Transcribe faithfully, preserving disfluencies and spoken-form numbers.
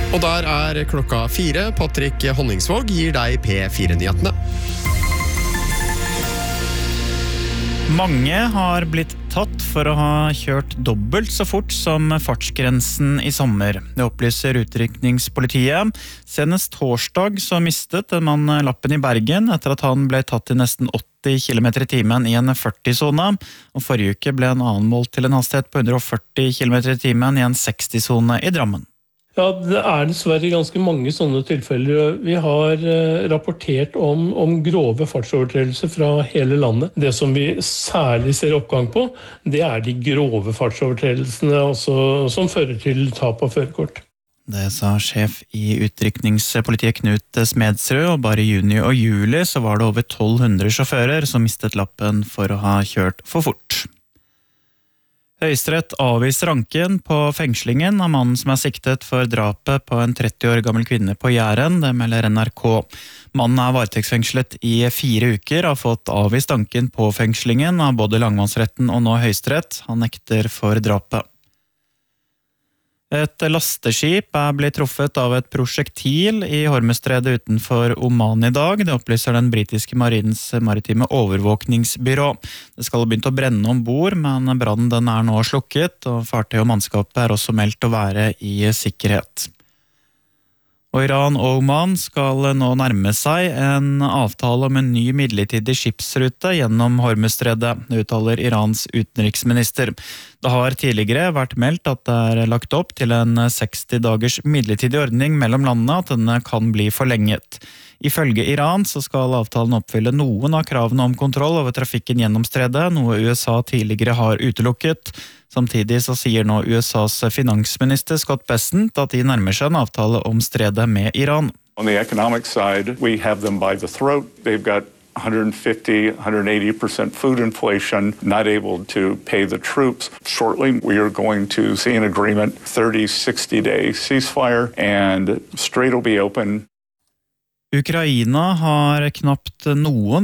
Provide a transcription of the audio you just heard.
Og der er klokka fire. Patrick Honningsvåg gir deg P fire-nyhetene. Mange har blitt tatt for å ha kjørt dobbelt så fort som fartsgrensen i sommer. Det opplyser utrykningspolitiet. Senest torsdag så mistet en mann lappen i Bergen etter at han ble tatt i nesten åtti kilometer i timen i en førti-sone. Og forrige uke ble en annen målt til en hastighet på hundre og førti kilometer i timen i en seksti-sone i Drammen. Ja, det er dessverre ganske mange sånne tilfeller. Vi har eh, rapportert om, om grove fartsovertredelser fra hele landet. Det som vi særlig ser oppgang på, det er de grove fartsovertredelsene også, som fører til tap av førerkort. Det sa sjef i utrykningspolitiet Knut Smedsrud, og bare i juni og juli så var det over tolv hundre sjåfører som mistet lappen for å ha kjørt for fort. Høyesterett avviser anken på fengslingen av mannen som er siktet for drapet på en tretti år gammel kvinne på Jæren, det melder N R K. Mannen er varetektsfengslet i fire uker, har fått avvist anken på fengslingen av både Lagmannsretten og nå Høyesterett. Han nekter for drapet. Et lasteskip er blitt truffet av et prosjektil i Hormuzstredet utenfor Oman i dag. Det opplyser den britiske marinens maritime overvåkningsbyrå. Det skal ha begynt å brenne ombord, men brannen den er nå slukket, og fartøy og mannskapet er også meldt å være i sikkerhet. Og Iran og Oman skal nå nærme seg en avtale om en ny midlertidig skipsrute gjennom Hormuzstredet, det uttaler Irans utenriksminister. Det har tidligere vært meldt at det er lagt opp til en seksti dagers midlertidig ordning mellom landene, at denne kan bli forlenget. Ifølge Iran så skal avtalen oppfylle noen av kravene om kontroll over trafikken gjennom stredet, noe U S A tidligere har utelukket. Samtidig så sier nå U S A's finansminister Scott Bessent at de nærmer seg en avtale om stredet med Iran. On the economic side, we have them by the throat. They've got one hundred fifty, one hundred eighty percent food inflation, not able to pay the troops. Shortly, we are going to see an agreement, thirty, sixty day ceasefire, and Strait will be open. Ukraina har knapt noen